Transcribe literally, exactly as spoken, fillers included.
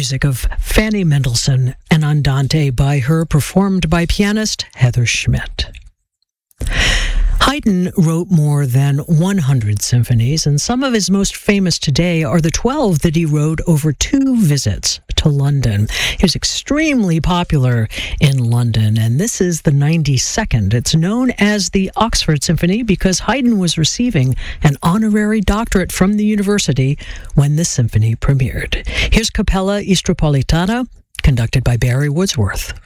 music of Fanny Mendelssohn and Andante by her, performed by pianist Heather Schmidt. Haydn wrote more than one hundred symphonies, and some of his most famous today are the twelve that he wrote over two visits to London. He was extremely popular in London, and this is the ninety-second. It's known as the Oxford Symphony because Haydn was receiving an honorary doctorate from the university when the symphony premiered. Here's Capella Istropolitana, conducted by Barry Woodsworth.